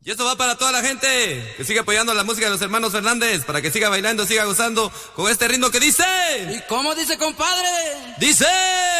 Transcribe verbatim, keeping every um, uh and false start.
Y esto va para toda la gente que sigue apoyando la música de los hermanos Fernández, para que siga bailando, siga gozando con este ritmo que dice... ¿Y cómo dice, compadre? ¡Dice!